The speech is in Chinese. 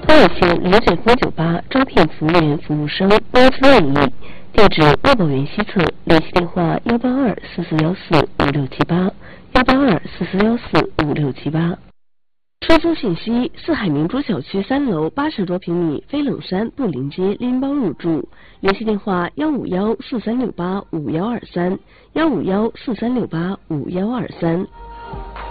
二线连水夫酒吧招聘服务员服务生，工资2亿，地址乐宝园西侧，联系电话18244145678，18244145678。出租信息：四海明珠小区3楼80多平米，飞冷山布林街拎包入住，联系电话15143685123，15143685123。